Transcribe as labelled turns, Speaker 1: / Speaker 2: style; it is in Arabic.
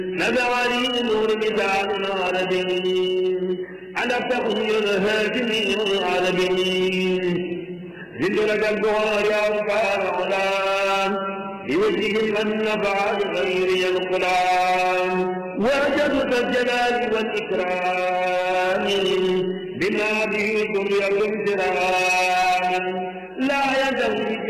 Speaker 1: نزع لي نور مثال العالمين على تغيير الهاشمي العالمين زد لك الدهر يا رفع العلام بوجه من نفع لغير الغلام وجدت الجلال والإكرام بما به درية امترام لا يزال